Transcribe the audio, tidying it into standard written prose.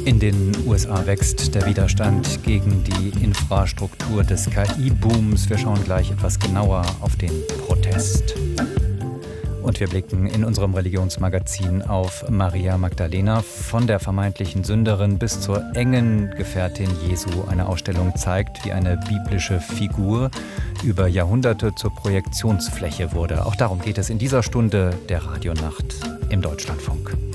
In den USA wächst der Widerstand gegen die Infrastruktur des KI-Booms. Wir schauen gleich etwas genauer auf den Protest. Und wir blicken in unserem Religionsmagazin auf Maria Magdalena. Von der vermeintlichen Sünderin bis zur engen Gefährtin Jesu. Eine Ausstellung zeigt, wie eine biblische Figur über Jahrhunderte zur Projektionsfläche wurde. Auch darum geht es in dieser Stunde der Radionacht im Deutschlandfunk.